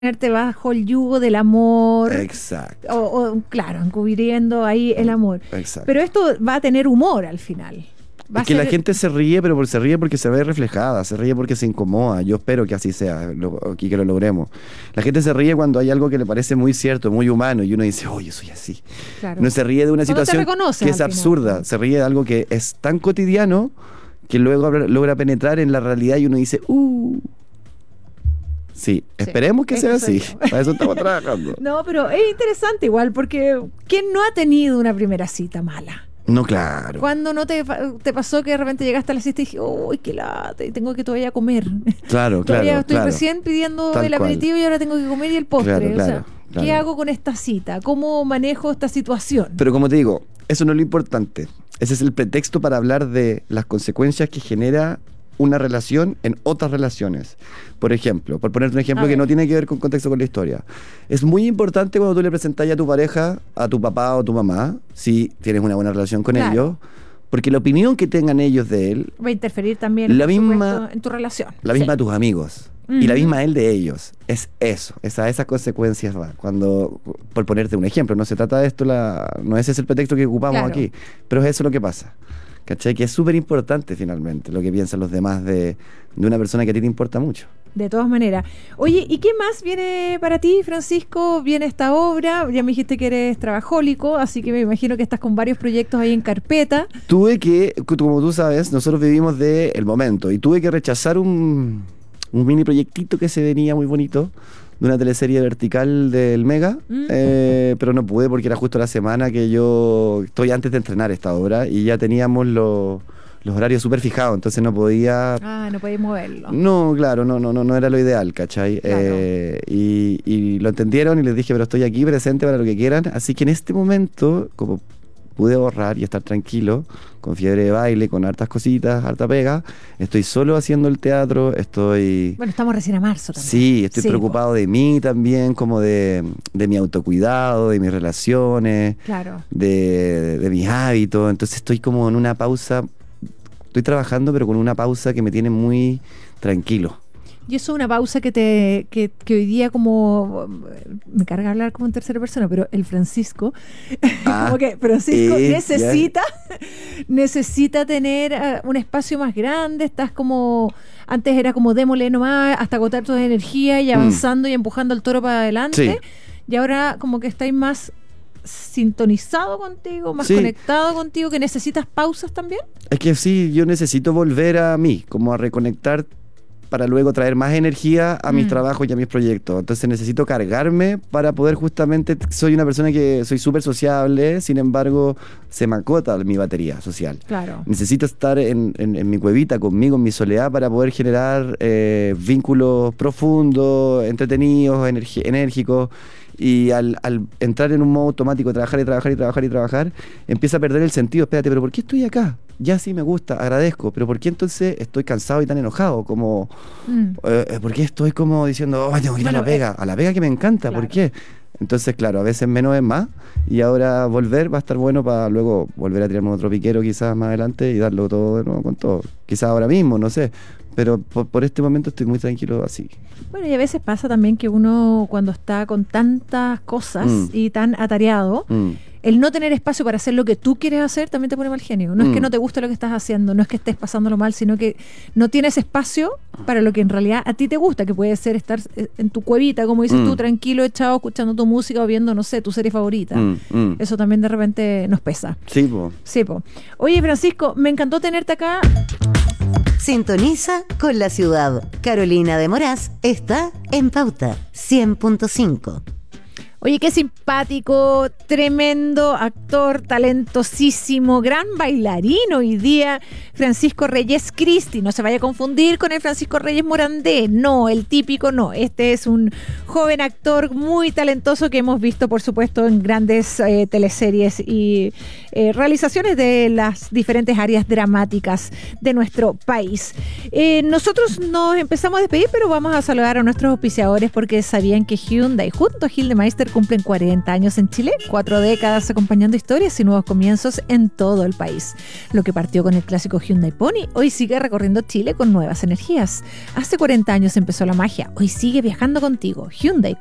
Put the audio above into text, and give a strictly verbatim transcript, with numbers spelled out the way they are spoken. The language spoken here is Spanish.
ponerte bajo el yugo del amor. Exacto. O, o claro, encubriendo ahí el amor. Exacto. Pero esto va a tener humor al final. Va Es que a ser... la gente se ríe, pero por, se ríe porque se ve reflejada, se ríe porque se incomoda. Yo espero que así sea, lo, y que lo logremos. La gente se ríe cuando hay algo que le parece muy cierto, muy humano, y uno dice, oh, yo soy así. Claro. No se ríe de una Cuando te situación reconoces que es al absurda, final. se ríe de algo que es tan cotidiano que luego logra penetrar en la realidad y uno dice, uh... Sí, Sí, esperemos que sea eso soy así. yo. Para eso estamos trabajando. No, pero es interesante igual, porque ¿quién no ha tenido una primera cita mala? No, claro. ¿Cuándo no te, te pasó que de repente llegaste a la cita y dije, uy, qué lata, y tengo que todavía comer? Claro, Todavía claro, estoy claro. recién pidiendo Tal el aperitivo y ahora tengo que comer y el postre. Claro, O sea, claro, ¿qué claro. hago con esta cita? ¿Cómo manejo esta situación? Pero como te digo, eso no es lo importante. Ese es el pretexto para hablar de las consecuencias que genera una relación en otras relaciones. Por ejemplo, por ponerte un ejemplo A que ver. no tiene que ver con contexto con la historia. Es muy importante cuando tú le presentas a tu pareja, a tu papá o tu mamá, si tienes una buena relación con Claro. ellos, porque la opinión que tengan ellos de él, Va a interferir también La por misma- supuesto, en tu relación. la Sí. misma de tus amigos y la Ujú. misma él de ellos. Es eso, es a esas consecuencias va. Cuando, por ponerte un ejemplo, no se trata de esto, la, no ese es el pretexto que ocupamos Claro. aquí, pero es eso lo que pasa. ¿Cachai? Que es súper importante finalmente lo que piensan los demás de, de una persona que a ti te importa mucho. De todas maneras. Oye, ¿y qué más viene para ti, Francisco? Viene esta obra, ya me dijiste que eres trabajólico, así que me imagino que estás con varios proyectos ahí en carpeta. Tuve que, como tú sabes, nosotros vivimos del momento y tuve que rechazar un, un mini proyectito que se venía muy bonito de una teleserie vertical del Mega, Mm. eh, pero no pude porque era justo la semana que yo estoy antes de entrenar esta obra y ya teníamos los, los horarios súper fijados, entonces no podía... Ah, no podéis moverlo. No, claro, no, no, no, no era lo ideal, ¿cachai? Claro. Eh, y, y lo entendieron y les dije, pero estoy aquí presente para lo que quieran. Así que en este momento, como pude ahorrar y estar tranquilo, con fiebre de baile, con hartas cositas, harta pega, estoy solo haciendo el teatro, estoy... Bueno, estamos recién a marzo también. Sí, estoy Sí, preocupado de mí también, como de, de mi autocuidado, de mis relaciones, po. Claro. de, de mis hábitos. Entonces estoy como en una pausa, estoy trabajando pero con una pausa que me tiene muy tranquilo. Y eso es una pausa que te que, que hoy día como me carga hablar como en tercera persona, pero el Francisco Ah, como que Francisco eh, necesita necesita tener uh, un espacio más grande. Estás como antes era como démosle nomás hasta agotar toda energía y avanzando y empujando al toro para adelante, Sí. y ahora como que estáis más sintonizado contigo, más Sí. conectado contigo, que necesitas pausas también. Es que sí, yo necesito volver a mí, como a reconectar para luego traer más energía a mis Mm. trabajos y a mis proyectos. Entonces necesito cargarme para poder justamente... Soy una persona que soy súper sociable, sin embargo, se me acota mi batería social. Claro. Necesito estar en, en- en mi cuevita, conmigo, en mi soledad, para poder generar eh, vínculos profundos, entretenidos, energi- enérgicos. Y al, al entrar en un modo automático, trabajar y trabajar y trabajar y trabajar, empieza a perder el sentido. Espérate, ¿pero por qué estoy acá? Ya sí me gusta, agradezco, pero ¿por qué entonces estoy cansado y tan enojado? Como, Mm. eh, ¿por qué estoy como diciendo, oh, tengo que ir a Bueno, la pega? A la pega que me encanta, claro. ¿por qué? Entonces, claro, a veces menos es más, y ahora volver va a estar bueno para luego volver a tirarme otro piquero quizás más adelante y darlo todo de nuevo con todo. Quizás ahora mismo, no sé, pero por, por este momento estoy muy tranquilo así. Bueno, y a veces pasa también que uno cuando está con tantas cosas Mm. y tan atareado, Mm. el no tener espacio para hacer lo que tú quieres hacer también te pone mal genio. No es que Mm. no te guste lo que estás haciendo, no es que estés pasándolo mal, sino que no tienes espacio para lo que en realidad a ti te gusta, que puede ser estar eh, en tu cuevita, como dices Mm. tú, tranquilo, echado, escuchando tu música o viendo, no sé, tu serie favorita. Mm, mm. Eso también de repente nos pesa. Sí, po. Sí, po. Oye, Francisco, me encantó tenerte acá. Sintoniza con la ciudad. Carolina de Moraz está en Pauta cien punto cinco. Oye, qué simpático, tremendo actor, talentosísimo, gran bailarín hoy día, Francisco Reyes Cristi. No se vaya a confundir con el Francisco Reyes Morandé, no, el típico no. Este es un joven actor muy talentoso que hemos visto, por supuesto, en grandes eh, teleseries y eh, realizaciones de las diferentes áreas dramáticas de nuestro país. Eh, nosotros nos empezamos a despedir, pero vamos a saludar a nuestros auspiciadores porque sabían que Hyundai junto a Gildemeister cumplen cuarenta años en Chile, cuatro décadas acompañando historias y nuevos comienzos en todo el país. Lo que partió con el clásico Hyundai Pony, hoy sigue recorriendo Chile con nuevas energías. Hace cuarenta años empezó la magia, hoy sigue viajando contigo. Hyundai